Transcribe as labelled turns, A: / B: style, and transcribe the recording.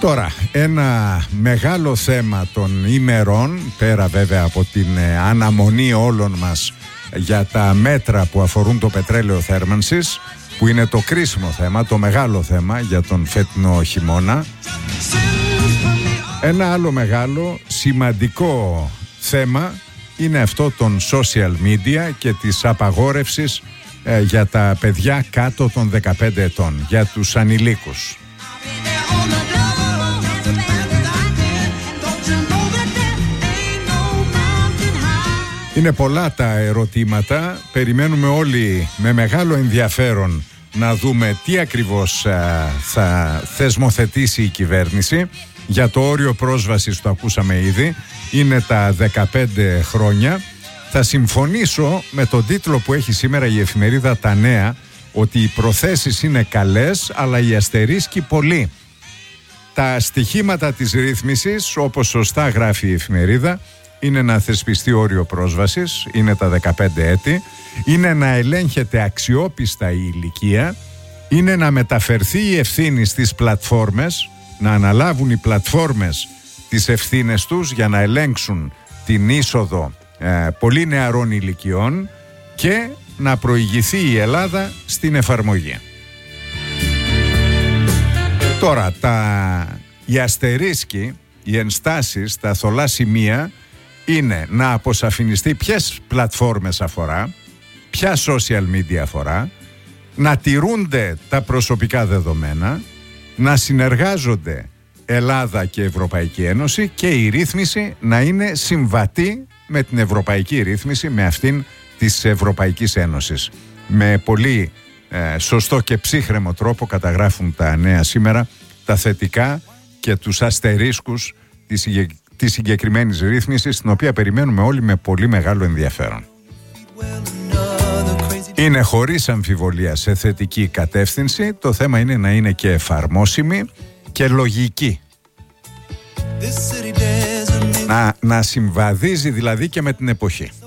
A: Τώρα, ένα μεγάλο θέμα των ημερών, πέρα βέβαια από την αναμονή όλων μας για τα μέτρα που αφορούν το πετρέλαιο θέρμανσης, που είναι το κρίσιμο θέμα, το μεγάλο θέμα για τον φετινό χειμώνα. Ένα άλλο μεγάλο σημαντικό θέμα είναι αυτό των social media και της απαγόρευσης για τα παιδιά κάτω των 15 ετών, για τους ανηλίκους. Είναι πολλά τα ερωτήματα, περιμένουμε όλοι με μεγάλο ενδιαφέρον να δούμε τι ακριβώς θα θεσμοθετήσει η κυβέρνηση. Για το όριο πρόσβασης, το ακούσαμε ήδη, είναι τα 15 χρόνια. Θα συμφωνήσω με τον τίτλο που έχει σήμερα η εφημερίδα Τα Νέα, ότι οι προθέσεις είναι καλές, αλλά οι αστερίσκοι πολλοί. Τα στοιχήματα της ρύθμισης, όπως σωστά γράφει η εφημερίδα, είναι να θεσπιστεί όριο πρόσβασης, είναι τα 15 έτη, είναι να ελέγχεται αξιόπιστα η ηλικία, είναι να μεταφερθεί η ευθύνη στις πλατφόρμες, να αναλάβουν οι πλατφόρμες τις ευθύνες τους για να ελέγξουν την είσοδο πολύ νεαρών ηλικιών και να προηγηθεί η Ελλάδα στην εφαρμογή. Τώρα, οι αστερίσκοι, οι ενστάσεις, τα θολά σημεία είναι να αποσαφινιστεί ποιες πλατφόρμες αφορά, ποια social media αφορά, να τηρούνται τα προσωπικά δεδομένα, να συνεργάζονται Ελλάδα και Ευρωπαϊκή Ένωση και η ρύθμιση να είναι συμβατή με την ευρωπαϊκή ρύθμιση, με αυτήν της Ευρωπαϊκής Ένωσης. Με πολύ σωστό και ψύχρεμο τρόπο καταγράφουν τα Νέα σήμερα τα θετικά και τους αστερίσκους της συγκεκριμένης ρύθμισης, την οποία περιμένουμε όλοι με πολύ μεγάλο ενδιαφέρον. Είναι χωρίς αμφιβολία σε θετική κατεύθυνση, το θέμα είναι να είναι και εφαρμόσιμη και λογική. Να συμβαδίζει δηλαδή και με την εποχή.